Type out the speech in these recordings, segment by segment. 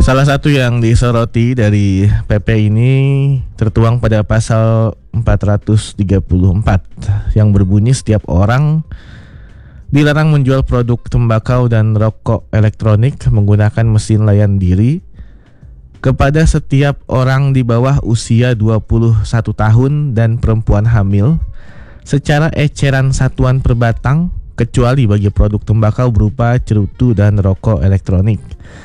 Salah satu yang disoroti dari PP ini tertuang pada pasal 434 yang berbunyi setiap orang dilarang menjual produk tembakau dan rokok elektronik menggunakan mesin layan diri kepada setiap orang di bawah usia 21 tahun dan perempuan hamil secara eceran satuan per batang, kecuali bagi produk tembakau berupa cerutu dan rokok elektronik.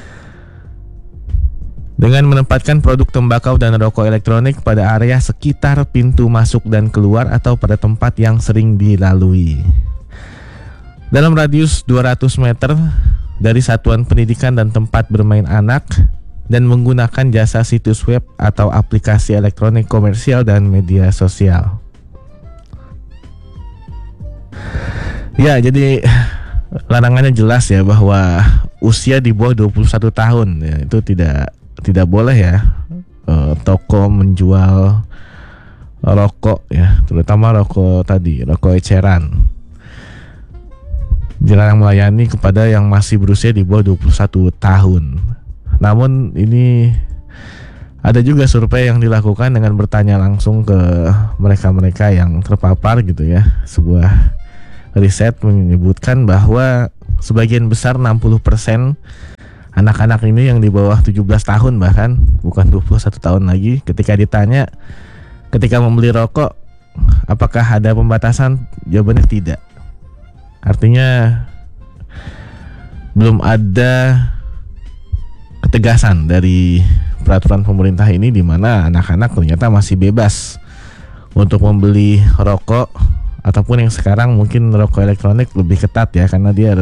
Dengan menempatkan produk tembakau dan rokok elektronik pada area sekitar pintu masuk dan keluar atau pada tempat yang sering dilalui. Dalam radius 200 meter dari satuan pendidikan dan tempat bermain anak, dan menggunakan jasa situs web atau aplikasi elektronik komersial dan media sosial. Ya, jadi larangannya jelas ya, bahwa usia di bawah 21 tahun ya, itu tidak boleh ya toko menjual rokok ya, terutama rokok eceran. Dilarang melayani kepada yang masih berusia di bawah 21 tahun. Namun ini ada juga survei yang dilakukan dengan bertanya langsung ke mereka-mereka yang terpapar gitu ya. Sebuah riset menyebutkan bahwa sebagian besar 60% anak-anak ini yang di bawah 17 tahun bahkan, bukan 21 tahun lagi, ketika ditanya ketika membeli rokok apakah ada pembatasan, jawabannya tidak. Artinya belum ada ketegasan dari peraturan pemerintah ini, di mana anak-anak ternyata masih bebas untuk membeli rokok, ataupun yang sekarang mungkin rokok elektronik lebih ketat ya, karena dia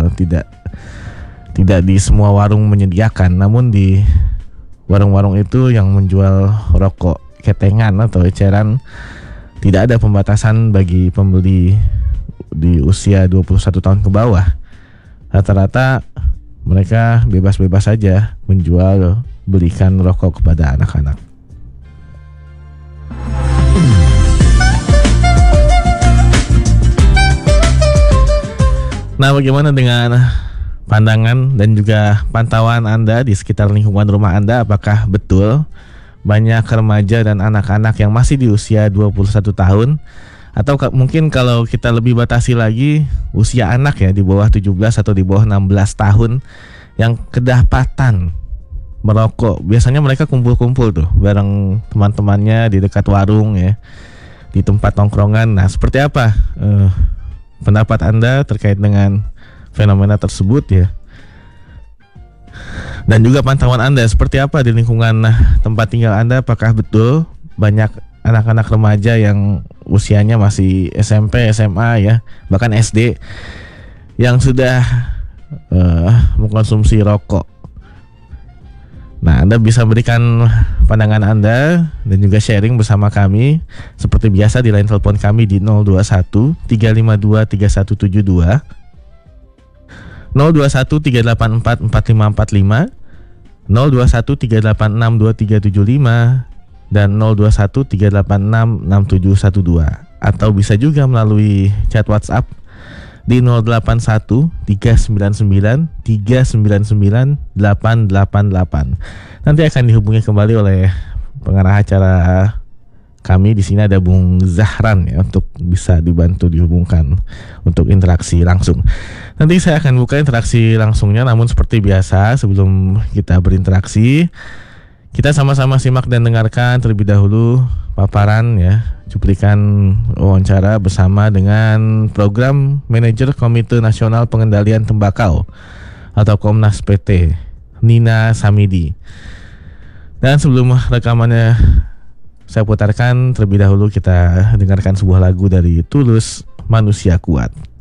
tidak di semua warung menyediakan. Namun di warung-warung itu yang menjual rokok ketengan atau eceran, tidak ada pembatasan bagi pembeli di usia 21 tahun ke bawah. Rata-rata mereka bebas-bebas saja menjual, belikan rokok kepada anak-anak. Nah, bagaimana dengan pandangan dan juga pantauan Anda di sekitar lingkungan rumah Anda? Apakah betul banyak remaja dan anak-anak yang masih di usia 21 tahun? Atau mungkin kalau kita lebih batasi lagi, usia anak ya di bawah 17 atau di bawah 16 tahun yang kedapatan merokok. Biasanya mereka kumpul-kumpul tuh bareng teman-temannya di dekat warung ya, di tempat tongkrongan. Nah, seperti apa pendapat Anda terkait dengan fenomena tersebut ya? Dan juga pantauan Anda seperti apa di lingkungan tempat tinggal Anda? Apakah betul banyak anak-anak remaja yang usianya masih SMP, SMA ya, bahkan SD yang sudah mengkonsumsi rokok? Nah, Anda bisa berikan pandangan Anda dan juga sharing bersama kami seperti biasa di line telepon kami di 021 352 3172, 021 384 4545, 021 386 2375, dan 021 386 6712. Atau bisa juga melalui chat WhatsApp di 081 399 399 888. Nanti akan dihubungi kembali oleh pengarah acara kami. Di sini ada Bung Zahran ya, untuk bisa dibantu dihubungkan untuk interaksi langsung. Nanti saya akan buka interaksi langsungnya, namun seperti biasa sebelum kita berinteraksi, kita sama-sama simak dan dengarkan terlebih dahulu paparan ya, cuplikan wawancara bersama dengan Program Manajer Komite Nasional Pengendalian Tembakau atau Komnas PT, Nina Samidi. Dan sebelum rekamannya saya putarkan, terlebih dahulu kita dengarkan sebuah lagu dari Tulus, Manusia Kuat.